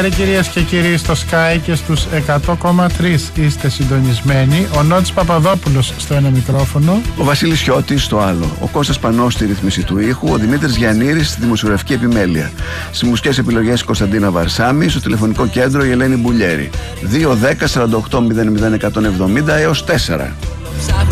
μεσημέρι, κυρίες και κύριοι, στο Sky και στους 100,3 είστε συντονισμένοι. Ο Νότης Παπαδόπουλος στο ένα μικρόφωνο, ο Βασίλης Χιώτης στο άλλο, ο Κώστας Πανός στη ρύθμιση του ήχου, ο Δημήτρης Γιαννήρης στη δημοσιογραφική επιμέλεια. Στις μουσικές επιλογές η Κωνσταντίνα Βαρσάμη, στο τηλεφωνικό κέντρο η Ελένη Μπουλιέρη. 2-10-48-00-170 έως 4.